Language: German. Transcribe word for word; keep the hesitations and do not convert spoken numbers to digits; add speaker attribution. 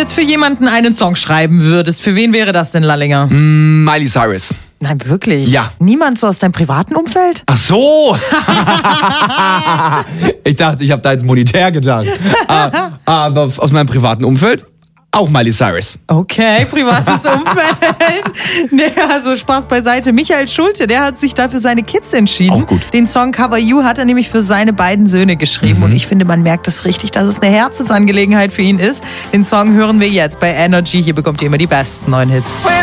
Speaker 1: jetzt für jemanden einen Song schreiben würdest, für wen wäre das denn, Lallinger?
Speaker 2: Mm, Miley Cyrus.
Speaker 1: Nein, wirklich?
Speaker 2: Ja.
Speaker 1: Niemand so aus deinem privaten Umfeld?
Speaker 2: Ach so. Ich dachte, ich habe da jetzt monetär gedacht. Ah, aber aus meinem privaten Umfeld auch Miley Cyrus.
Speaker 1: Okay, privates Umfeld. Nee, also Spaß beiseite. Michael Schulte, der hat sich da für seine Kids entschieden.
Speaker 2: Auch gut.
Speaker 1: Den Song Cover You hat er nämlich für seine beiden Söhne geschrieben. Mhm. Und ich finde, man merkt das richtig, dass es eine Herzensangelegenheit für ihn ist. Den Song hören wir jetzt bei Energy. Hier bekommt ihr immer die besten neuen Hits.